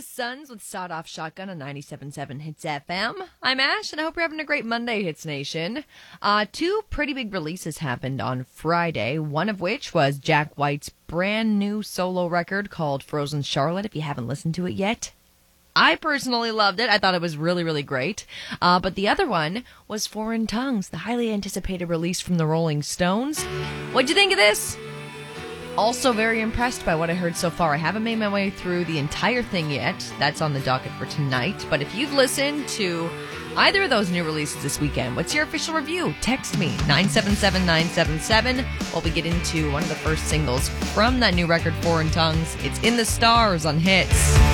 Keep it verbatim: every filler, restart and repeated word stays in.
Sons with Sawed Off Shotgun on ninety-seven point seven Hits F M. I'm Ash, and I hope you're having a great Monday, Hits Nation. Uh, two pretty big releases happened on Friday, one of which was Jack White's brand new solo record called Frozen Charlotte, if you haven't listened to it yet. I personally loved it. I thought it was really, really great. Uh, but the other one was Foreign Tongues, the highly anticipated release from the Rolling Stones. What'd you think of this? Also very impressed by what I heard so far. I haven't made my way through the entire thing yet. That's on the docket for tonight. But if you've listened to either of those new releases this weekend, what's your official review? Text me, nine seven seven nine seven seven, while we get into one of the first singles from that new record, Foreign Tongues. It's In the Stars on Hits.